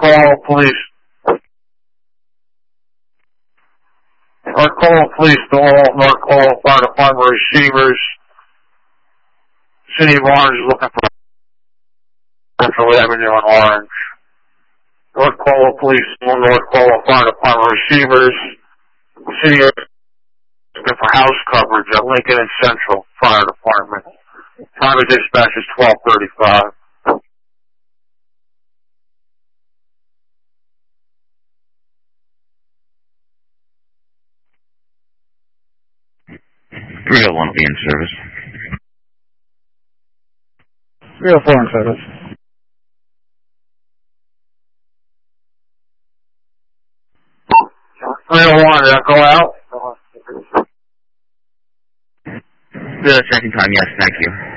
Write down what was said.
Call Police. North Call Police to all North Call Fire Department receivers. City of Orange is looking for Central Avenue on Orange. North Call Police to all North Call Fire Department receivers. City of looking for house coverage at Lincoln and Central Fire Department. Time of dispatch is 12:35. Real one be in service. 304 in service. 301, did that go out? The second time, yes, thank you.